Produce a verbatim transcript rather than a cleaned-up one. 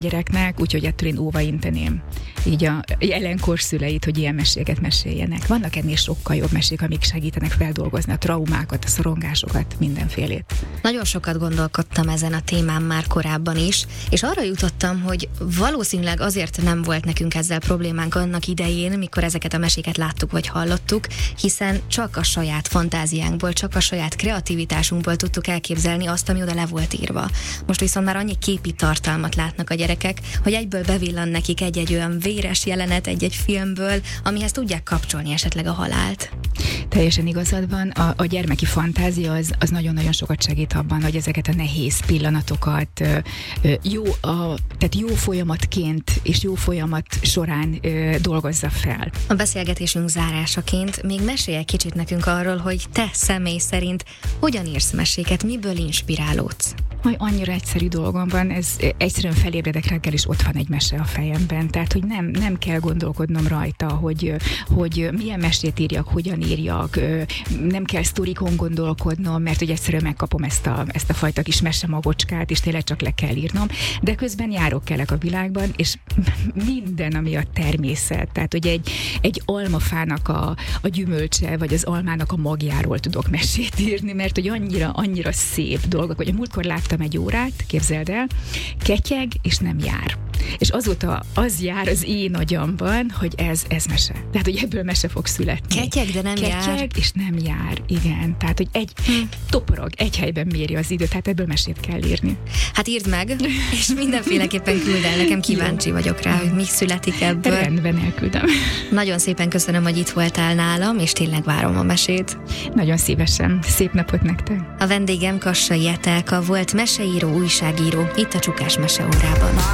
gyereknek, úgyhogy ettől én óvainteném így a jelenkor szüleit, hogy ilyen meséket meséljenek. Vannak ennél sokkal jobb mesék, amik segítenek feldolgozni a traumákat, a szorongásokat, mindenfélét. Nagyon sokat gondolkodtam ezen a témán már korábban is, és arra jutottam, hogy valószínűleg azért nem volt nekünk ezzel problémánk annak idején, mikor ezeket a meséket láttuk vagy hallottuk, hiszen csak a saját fantáziánkból, csak a saját kreativitásunkból tudtuk elképzelni azt, ami oda le volt írva. Most viszont már annyi képi tartalmat látnak a gyerekek, hogy egyből bevillan nekik egy-egy olyan véres jelenet egy-egy filmből, amihez tudják kapcsolni esetleg a halált. Teljesen igazad van, a, a gyermeki fantázia az, az nagyon-nagyon sokat segít abban, hogy ezeket a nehéz pillanatokat ö, ö, jó, a, tehát jó folyamatként és jó folyamat során ö, dolgozza fel. A beszélgetésünk zárásaként még mesélj egy kicsit nekünk arról, hogy te személy szerint hogyan írsz meséket, miből inspirálódsz? Majd annyira egyszerű dolgom van, ez egyszerűen felébredek reggel, és ott van egy mese a fejemben, tehát hogy nem, nem kell gondolkodnom rajta, hogy, hogy milyen mesét írjak, hogyan írjak, nem kell sztorikon gondolkodnom, mert hogy egyszerűen megkapom ezt a, ezt a fajta kis mesemagocskát, és tényleg csak le kell írnom, de közben járok kelek a világban, és minden, ami a természet, tehát hogy egy, egy almafának a, a gyümölcse, vagy az almának a magjáról tudok mesét írni, mert hogy annyira, annyira szép dolgok, hogy a múltkor láttam egy órát, képzeld el, ketyeg, és nem jár. És azóta az jár az én agyamban, hogy ez, ez mese. Tehát, hogy ebből mese fog születni. Ketyeg, de nem Ketyeg, jár. Ketyeg, és nem jár, igen. Tehát, hogy egy hm. toporog, egy helyben méri az időt, tehát ebből mesét kell írni. Hát írd meg, és mindenféleképpen küld el, nekem kíváncsi vagyok rá, hogy mi születik ebből. Rendben, elküldem. Nagyon szépen köszönöm, hogy itt voltál nálam, és tényleg várom a mesét. Nagyon szívesen. Szép napot nektek. A vendégem Kassai Etelka volt, meseíró, újságíró, itt a Csukás Meseórában.